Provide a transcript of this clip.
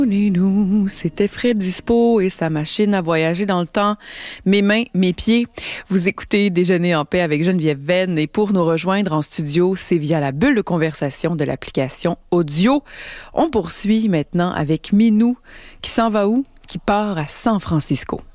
Nous, c'était Fred Dispo et sa machine à voyager dans le temps. Mes mains, mes pieds. Vous écoutez Déjeuner en paix avec Geneviève Venn et pour nous rejoindre en studio, c'est via la bulle de conversation de l'application audio. On poursuit maintenant avec Minou qui s'en va où? Qui part à San Francisco.